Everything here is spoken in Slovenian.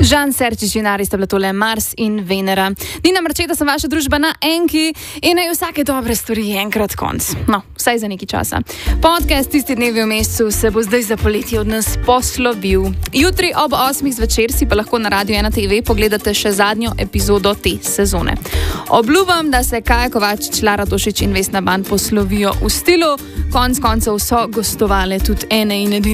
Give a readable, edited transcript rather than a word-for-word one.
Žan Serčič in Ari sta bila tole Mars in Venera. Nina Marčeta sem vaša družba na Enki in naj vsake dobre stvari enkrat konc. No, vsaj za nekaj časa. Podcast Tisti dnevi v mesecu se bo zdaj za poletje od nas poslovil. Jutri ob 8 zvečer si pa lahko na Radiu 1 TV pogledate še zadnjo epizodo te sezone. Obljubam, da se Kaja Kovačič, Lara Tošič in Vesna Ban poslovijo v stilu. Konec koncev so gostovale tudi ene in edine